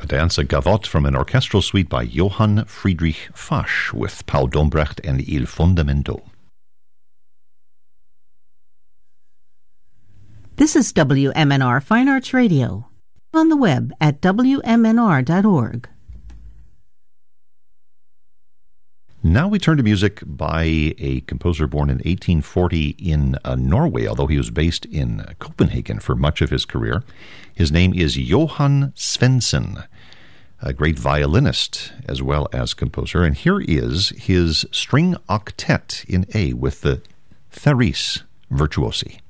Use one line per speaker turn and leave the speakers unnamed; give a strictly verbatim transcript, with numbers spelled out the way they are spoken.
A danza gavotte from an orchestral suite by Johann Friedrich Fasch with Paul Dombrecht and Il Fondamento.
This is W M N R Fine Arts Radio, on the web at w m n r dot org.
Now we turn to music by a composer born in eighteen forty in uh, Norway, although he was based in uh, Copenhagen for much of his career. His name is Johan Svendsen, a great violinist as well as composer. And here is his string octet in A with the Therese Virtuosi.